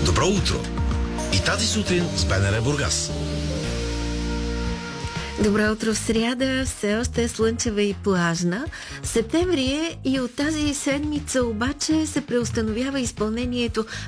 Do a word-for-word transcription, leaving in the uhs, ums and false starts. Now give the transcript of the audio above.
Добро утро! И тази сутрин с БНР Бургас. Добро утро в сряда, все още е слънчева и плажна. Септември е и от тази седмица обаче се преустановява изпълнението